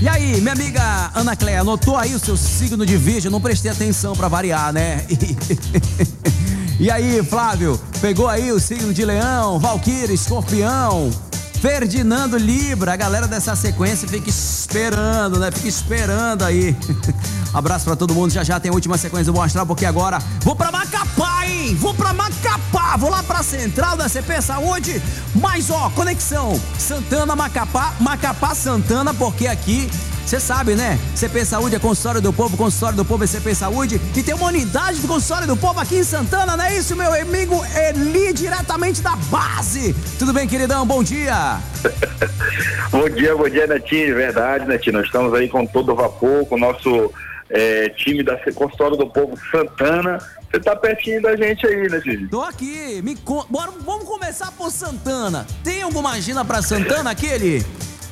E aí, minha amiga Ana Cléia, anotou aí o seu signo de Virgem? Não prestei atenção pra variar, né? E aí, Flávio, pegou aí o signo de Leão, Valquíria, Escorpião, Ferdinando, Libra. A galera dessa sequência fica esperando, né? Fica esperando aí. Abraço pra todo mundo. Já tem a última sequência do Bom Astral, porque agora vou pra Macapá, hein? Vou pra Macapá. Vou lá pra Central da CP Saúde. Mas, ó, conexão Santana, Macapá, Macapá, Santana, porque aqui... Você sabe, né? CP Saúde é consultório do povo, consultório do povo é CP Saúde. E tem uma unidade do consultório do povo aqui em Santana, não é isso, meu amigo Eli, diretamente da base? Tudo bem, queridão? Bom dia. Bom dia, Netinho. Verdade, Netinho. Nós estamos aí com todo o vapor, com o nosso time da consultório do povo Santana. Você tá pertinho da gente aí, né, Cid? Tô aqui. Bora, vamos começar por Santana. Tem alguma agenda pra Santana, aquele?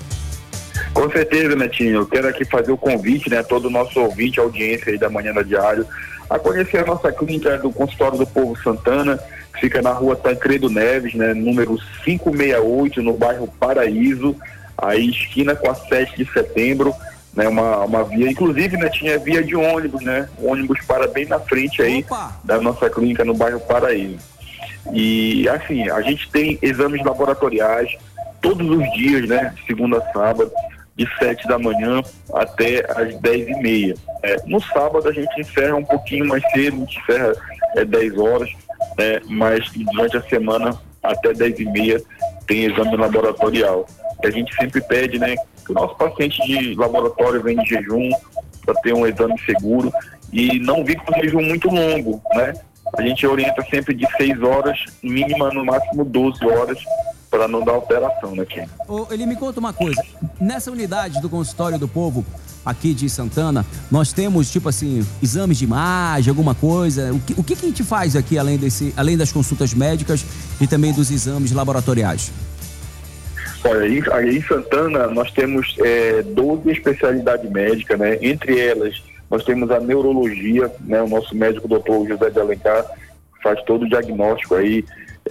Com certeza, Netinho. Eu quero aqui fazer o convite, né, a todo o nosso ouvinte, audiência aí da Manhã da Diário, a conhecer a nossa clínica do Consultório do Povo Santana, que fica na rua Tancredo Neves, né, número 568, no bairro Paraíso, aí esquina com a 7 de setembro, né, uma via, inclusive, Netinho, é via de ônibus, né, o ônibus para bem na frente aí da nossa clínica no bairro Paraíso. E, assim, a gente tem exames laboratoriais todos os dias, né, segunda a sábado, de 7 da manhã até as 10h30. No sábado a gente encerra um pouquinho mais cedo, a gente encerra 10 horas, mas durante a semana até 10h30 tem exame laboratorial. A gente sempre pede, né, que o nosso paciente de laboratório venha em jejum para ter um exame seguro e não vir com jejum muito longo, né? A gente orienta sempre de 6 horas, mínima no máximo 12 horas, para não dar alteração, né, Kim? Ele me conta uma coisa, nessa unidade do consultório do povo aqui de Santana, nós temos, tipo assim, exames de imagem, alguma coisa, o que a gente faz aqui, além das consultas médicas e também dos exames laboratoriais? Olha, aí em Santana nós temos 12 especialidades médicas, né? Entre elas nós temos a neurologia, né? O nosso médico doutor José de Alencar faz todo o diagnóstico aí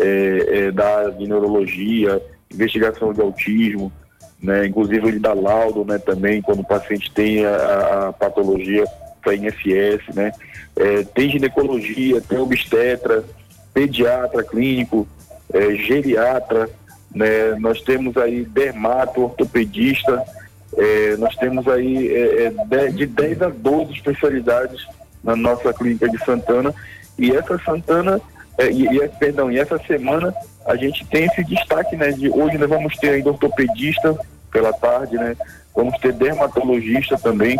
de neurologia, investigação de autismo, né? Inclusive ele dá laudo, né? Também quando o paciente tem a patologia para INSS, né? Tem ginecologia, tem obstetra, pediatra clínico, geriatra, né? Nós temos aí dermato, ortopedista, nós temos aí de 10 a 12 especialidades na nossa clínica de Santana, e essa essa semana a gente tem esse destaque, né? Hoje nós vamos ter ainda ortopedista pela tarde, né? Vamos ter dermatologista também,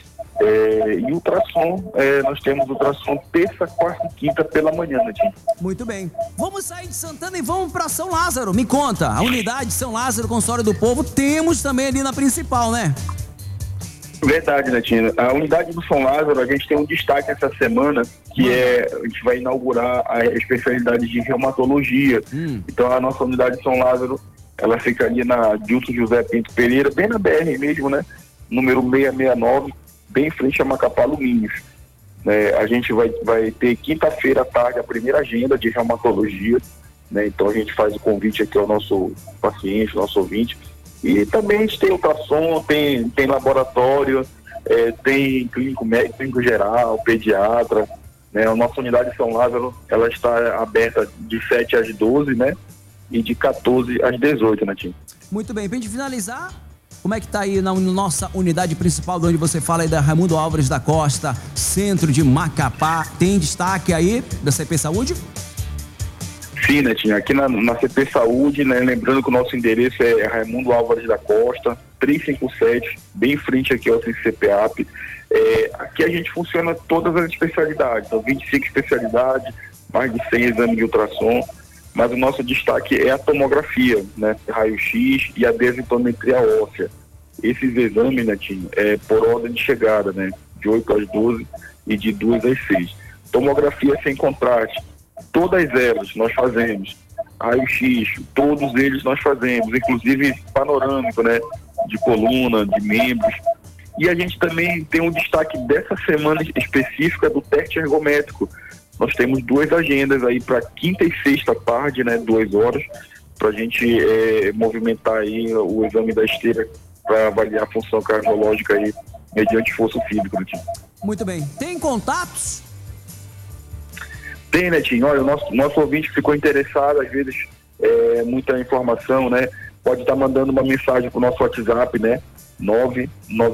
e ultrassom, nós temos ultrassom terça, quarta e quinta pela manhã, né, Tim? Muito bem. Vamos sair de Santana e vamos para São Lázaro. Me conta, a unidade São Lázaro, consultório do povo, temos também ali na principal, né? Verdade, Netinho. A unidade do São Lázaro, a gente tem um destaque essa semana, que a gente vai inaugurar a especialidade de reumatologia. Então a nossa unidade de São Lázaro, ela fica ali na Dilson José Pinto Pereira, bem na BR mesmo, né? Número 669, bem em frente a Macapá Alumínios. A gente vai ter quinta-feira à tarde a primeira agenda de reumatologia, né? Então a gente faz o convite aqui ao nosso paciente, nosso ouvinte. E também a gente tem ultrassom, tem laboratório, tem clínico geral, pediatra, né? A nossa unidade de São Lázaro, ela está aberta de 7 às 12, né? E de 14 às 18, né, Tim? Muito bem, pra gente finalizar, como é que tá aí na nossa unidade principal, de onde você fala aí da Raimundo Álvares da Costa, centro de Macapá, tem destaque aí da CP Saúde? Sim, Netinho, aqui na CP Saúde, né, lembrando que o nosso endereço é Raimundo Álvares da Costa, 357, bem em frente aqui ao CPAP. Aqui a gente funciona todas as especialidades, são 25 especialidades, mais de 100 exames de ultrassom, mas o nosso destaque é a tomografia, né, raio-x e a densitometria óssea. Esses exames, Netinho, por ordem de chegada, né, de 8 às 12 e de 2 às 6. Tomografia sem contraste, todas elas nós fazemos. Raio-x, todos eles nós fazemos, inclusive panorâmico, né, de coluna, de membros. E a gente também tem um destaque dessa semana específica do teste ergométrico. Nós temos 2 agendas aí para quinta e sexta tarde, né, 2 horas, para a gente movimentar aí o exame da esteira para avaliar a função cardiológica aí, mediante esforço físico, Netinho. Muito bem. Tem contatos? Tem, Netinho. Olha, o nosso ouvinte ficou interessado, às vezes, muita informação, né? Pode estar mandando uma mensagem para o nosso WhatsApp, né? 999